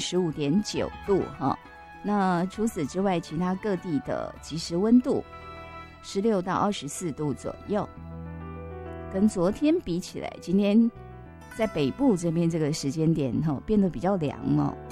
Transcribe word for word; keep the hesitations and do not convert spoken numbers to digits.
十五点九度哈。那除此之外，其他各地的即时温度十六到二十四度左右，跟昨天比起来，今天在北部这边这个时间点哈变得比较凉哦。